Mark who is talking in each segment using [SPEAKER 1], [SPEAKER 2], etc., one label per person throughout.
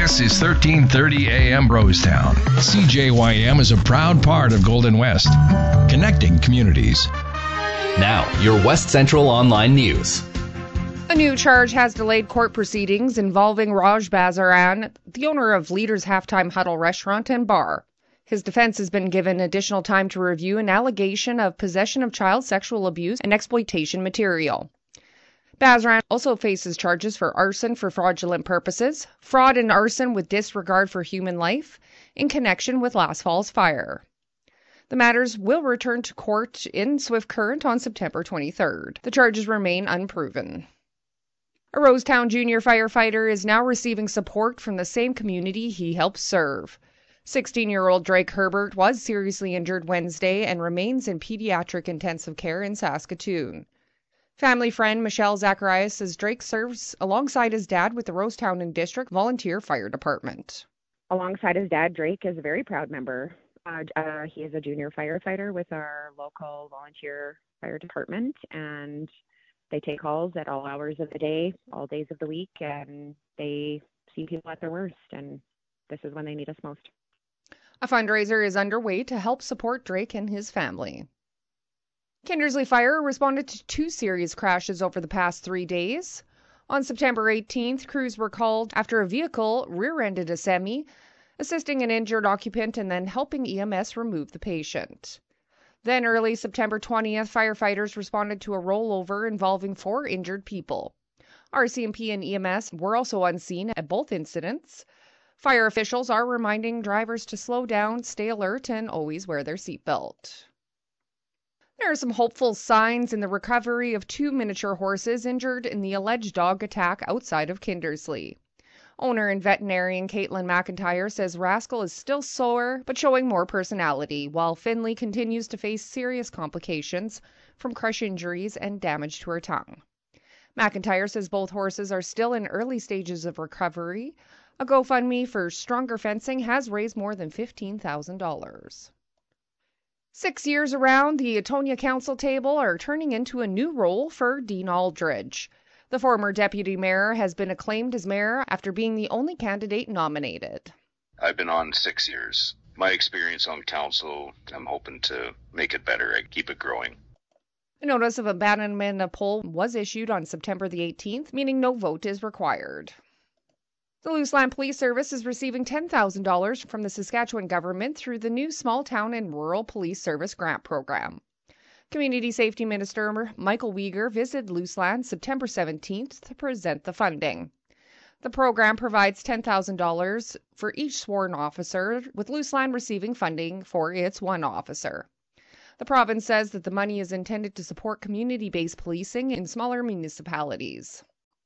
[SPEAKER 1] This is 1330 AM Rosetown. CJYM is a proud part of Golden West, connecting communities.
[SPEAKER 2] Now, your West Central Online News.
[SPEAKER 3] A new charge has delayed court proceedings involving Raj Bazaran, the owner of Leaders Halftime Huddle Restaurant and Bar. His defense has been given additional time to review an allegation of possession of child sexual abuse and exploitation material. Bazaran also faces charges for arson for fraudulent purposes, fraud and arson with disregard for human life, in connection with last fall's fire. The matters will return to court in Swift Current on September 23rd. The charges remain unproven. A Rosetown junior firefighter is now receiving support from the same community he helped serve. 16-year-old Drake Herbert was seriously injured Wednesday and remains in pediatric intensive care in Saskatoon. Family friend Michelle Zacharias says Drake serves alongside his dad with the Rosetown and District Volunteer Fire Department.
[SPEAKER 4] Alongside his dad, Drake is a very proud member. He is a junior firefighter with our local volunteer fire department, and they take calls at all hours of the day, all days of the week, and they see people at their worst, and this is when they need us most.
[SPEAKER 3] A fundraiser is underway to help support Drake and his family. Kindersley Fire responded to 2 serious crashes over the past 3 days. On September 18th, crews were called after a vehicle rear-ended a semi, assisting an injured occupant and then helping EMS remove the patient. Then early September 20th, firefighters responded to a rollover involving 4 injured people. RCMP and EMS were also on scene at both incidents. Fire officials are reminding drivers to slow down, stay alert, and always wear their seatbelt. There are some hopeful signs in the recovery of 2 miniature horses injured in the alleged dog attack outside of Kindersley. Owner and veterinarian Caitlin McIntyre says Rascal is still sore but showing more personality, while Finley continues to face serious complications from crush injuries and damage to her tongue. McIntyre says both horses are still in early stages of recovery. A GoFundMe for Stronger Fencing has raised more than $15,000. 6 years around the Atonia Council table are turning into a new role for Dean Aldridge. The former deputy mayor has been acclaimed as mayor after being the only candidate nominated.
[SPEAKER 5] I've been on 6 years. My experience on council, I'm hoping to make it better and keep it growing.
[SPEAKER 3] A notice of abandonment of poll was issued on September the 18th, meaning no vote is required. The Luseland Police Service is receiving $10,000 from the Saskatchewan government through the new Small Town and Rural Police Service Grant Program. Community Safety Minister Michael Uyghur visited Luseland September 17th to present the funding. The program provides $10,000 for each sworn officer, with Luseland receiving funding for its 1 officer. The province says that the money is intended to support community-based policing in smaller municipalities.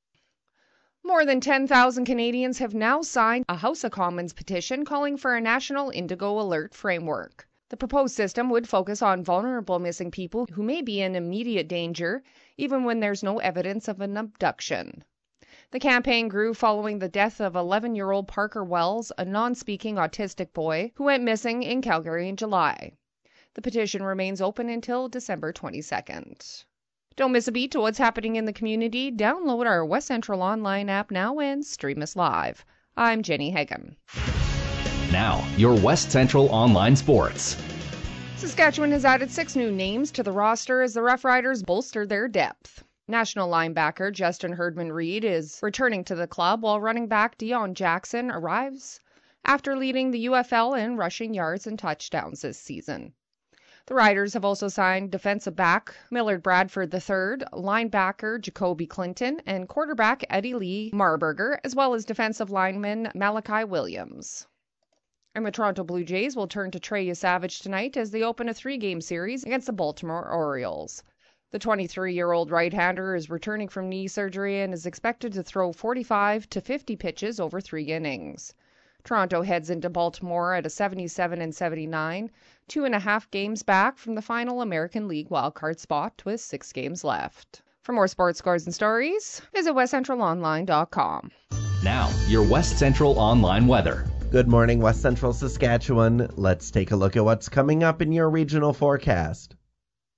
[SPEAKER 3] More than 10,000 Canadians have now signed a House of Commons petition calling for a national Indigo Alert framework. The proposed system would focus on vulnerable missing people who may be in immediate danger, even when there's no evidence of an abduction. The campaign grew following the death of 11-year-old Parker Wells, a non-speaking autistic boy who went missing in Calgary in July. The petition remains open until December 22nd. Don't miss a beat to what's happening in the community. Download our West Central Online app now and stream us live. I'm Jenny Hagan.
[SPEAKER 2] Now, your West Central Online Sports.
[SPEAKER 3] Saskatchewan has added 6 new names to the roster as the Rough Riders bolster their depth. National linebacker Justin Herdman-Reed is returning to the club, while running back Dion Jackson arrives after leading the UFL in rushing yards and touchdowns this season. The Riders have also signed defensive back Millard Bradford III, linebacker Jacoby Clinton, and quarterback Eddie Lee Marburger, as well as defensive lineman Malachi Williams. And the Toronto Blue Jays will turn to Trey Savage tonight as they open a 3-game series against the Baltimore Orioles. The 23-year-old right-hander is returning from knee surgery and is expected to throw 45 to 50 pitches over 3 innings. Toronto heads into Baltimore at a 77-79, 2.5 games back from the final American League wildcard spot with 6 games left. For more sports scores and stories, visit westcentralonline.com.
[SPEAKER 2] Now, your West Central Online weather.
[SPEAKER 6] Good morning, West Central Saskatchewan. Let's take a look at what's coming up in your regional forecast.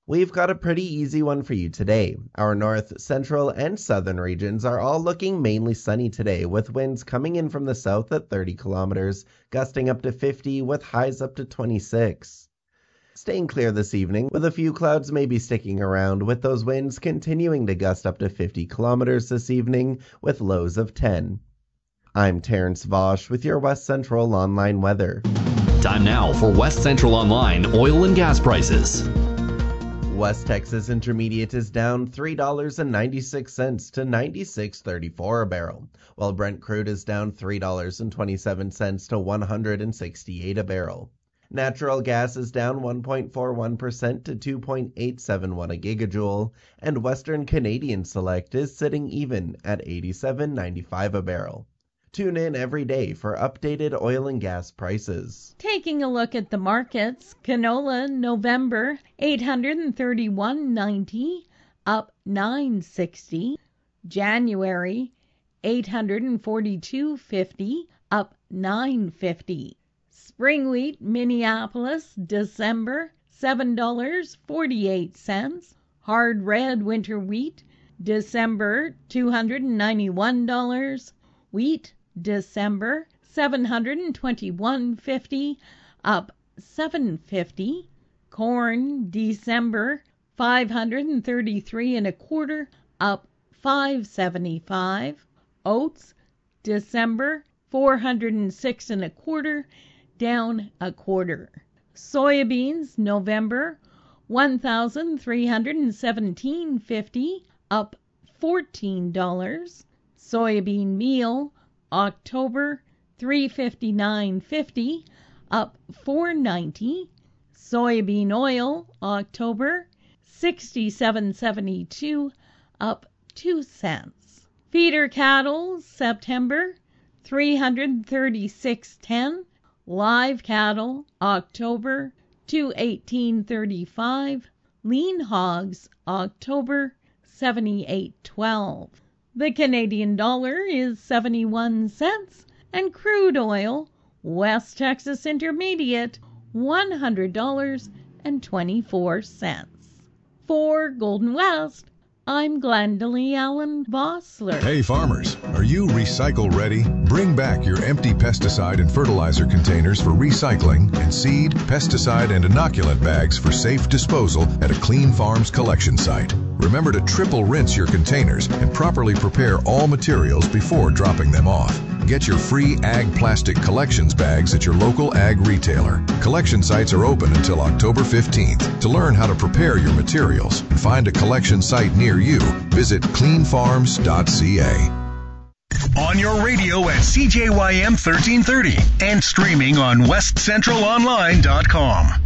[SPEAKER 6] We've got a pretty easy one for you today. Our north, central, and southern regions are all looking mainly sunny today, with winds coming in from the south at 30 kilometers, gusting up to 50 with highs up to 26. Staying clear this evening, with a few clouds maybe sticking around, with those winds continuing to gust up to 50 kilometers this evening, with lows of 10. I'm Terrence Vosch with your West Central Online weather.
[SPEAKER 2] Time now for West Central Online oil and gas prices.
[SPEAKER 6] West Texas Intermediate is down $3.96 to $96.34 a barrel, while Brent crude is down $3.27 to $168 a barrel. Natural gas is down 1.41% to 2.871 a gigajoule, and Western Canadian Select is sitting even at $87.95 a barrel. Tune in every day for updated oil and gas prices.
[SPEAKER 7] Taking a look at the markets, canola November $831.90 up $9.60. January $842.50 up $9.50. Spring wheat Minneapolis December $7.48. Hard red winter wheat December $291. Wheat December $721.50 up $7.50. Corn December $533 and a quarter up $5.75. Oats December $406 and a quarter down a quarter. Soybeans November $1,317.50 up $14. Soybean meal October $359.50 up $4.90. Soybean oil October $67.72 up 2 cents. Feeder cattle September $336.10. Live cattle October $218.35. Lean hogs October $78.12. The Canadian dollar is 71 cents, and crude oil, West Texas Intermediate, $100.24. For Golden West, I'm Glendalee Allen Vossler.
[SPEAKER 8] Hey farmers, are you recycle ready? Bring back your empty pesticide and fertilizer containers for recycling and seed, pesticide, and inoculant bags for safe disposal at a Clean Farms collection site. Remember to triple rinse your containers and properly prepare all materials before dropping them off. Get your free Ag Plastic Collections bags at your local ag retailer. Collection sites are open until October 15th. To learn how to prepare your materials and find a collection site near you, visit cleanfarms.ca.
[SPEAKER 9] On your radio at CJYM 1330 and streaming on westcentralonline.com.